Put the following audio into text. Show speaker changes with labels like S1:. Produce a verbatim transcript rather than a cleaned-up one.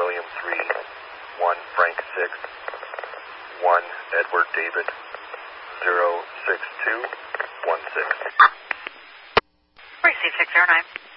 S1: William three, one Frank six, one Edward David, zero six two one six.
S2: Receive six zero nine.